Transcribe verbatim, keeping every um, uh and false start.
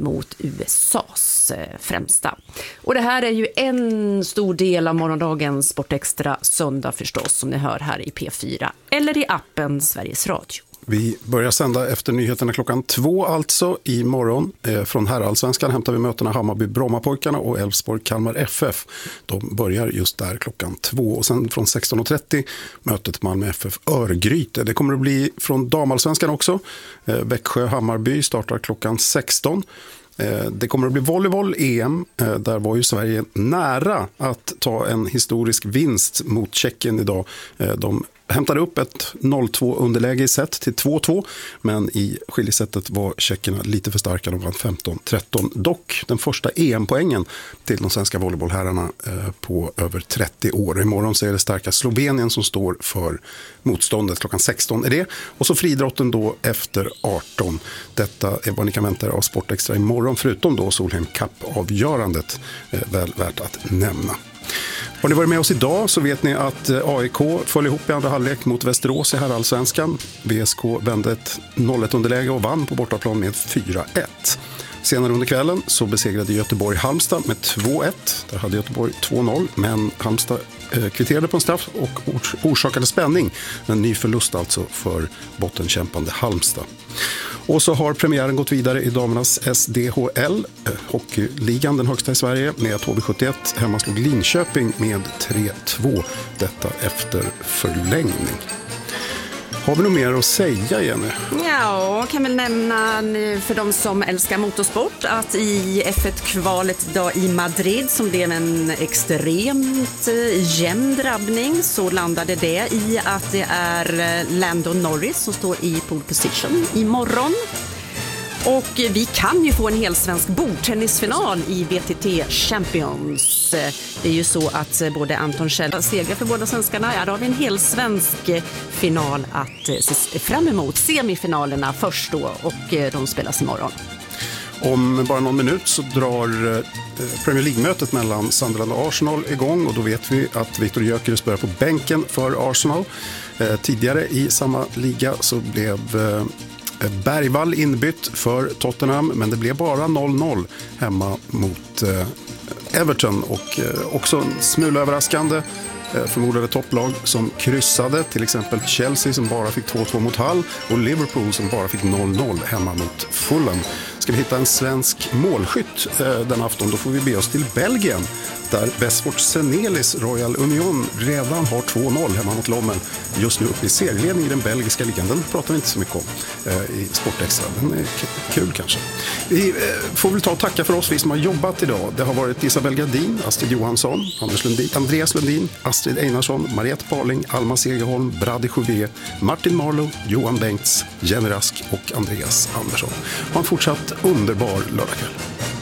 mot U S A:s främsta. Och det här är ju en stor del av morgondagens Sportextra söndag förstås, som ni hör här i P fyra eller i appen Sveriges Radio. Vi börjar sända efter nyheterna klockan två alltså imorgon. Eh, från herrallsvenskan hämtar vi mötena Hammarby-Brommapojkarna och Elfsborg-Kalmar F F. De börjar just där klockan två. Och sen från sexton och trettio mötet Malmö F F Örgryte. Det kommer att bli från damallsvenskan också. Eh, Växjö-Hammarby startar klockan sexton. Eh, det kommer att bli volleyboll-E M. Eh, där var ju Sverige nära att ta en historisk vinst mot Tjeckien idag. Eh, de hämtade upp ett noll två underläge i set till två två, men i skiljesättet var tjeckerna lite för starka. De vann femton tretton. Dock den första E M-poängen till de svenska volleybollherrarna eh, på över trettio år. Imorgon så är det starka Slovenien som står för motståndet. Klockan sexton är det. Och så friidrotten då efter arton. Detta är vad ni kan vänta er av Sportextra imorgon, förutom då Solheim Cup-avgörandet. Eh, väl värt att nämna. Har ni varit med oss idag så vet ni att A I K föll ihop i andra halvlek mot Västerås i herrallsvenskan. V S K vände ett noll ett underläge och vann på bortaplan med fyra ett. Senare under kvällen så besegrade Göteborg Halmstad med två ett. Där hade Göteborg två noll, men Halmstad eh, kvitterade på en straff och ors- orsakade spänning. En ny förlust alltså för bottenkämpande Halmstad. Och så har premiären gått vidare i damernas S D H L, eh, hockeyligan, den högsta i Sverige, med att H V sjuttioett hemma slog Linköping med tre två. Detta efter förlängning. Har vi något mer att säga, Jenny? Ja, kan väl nämna för de som älskar motorsport att i F ett-kvalet idag i Madrid, som blev en extremt jämn drabbning, så landade det i att det är Lando Norris som står i pole position imorgon. Och vi kan ju få en hel svensk bordtennisfinal i V T T Champions. Det är ju så att både Anton Kjell segrar för båda svenskarna. Ja, då har vi en hel svensk final att se fram emot. Semifinalerna först då, och de spelas imorgon. Om bara någon minut så drar Premier League-mötet mellan Sunderland och Arsenal igång, och då vet vi att Viktor Gyökeres börjar på bänken för Arsenal. Tidigare i samma liga så blev Bergvall inbytt för Tottenham, men det blev bara noll noll hemma mot Everton, och också en smula överraskande förmodade topplag som kryssade, till exempel Chelsea som bara fick två två mot Hull och Liverpool som bara fick noll noll hemma mot Fulham. Ska vi hitta en svensk målskytt eh, den afton, då får vi be oss till Belgien, där Besfort Senelis Royal Union redan har två noll hemma mot Lommel. Just nu uppe i serieledning i den belgiska ligan. Den pratar vi inte så mycket om eh, i Sportextra. Den är k- kul kanske. Vi eh, får väl ta och tacka för oss, vi som har jobbat idag. Det har varit Isabel Gardin, Astrid Johansson, Anders Lundin, Andreas Lundin, Astrid Einarsson, Mariette Parling, Alma Segerholm, Brady Jouvet, Martin Marlow, Johan Bengts, Jenny Rask och Andreas Andersson. Ha en fortsatt underbar lördagkväll.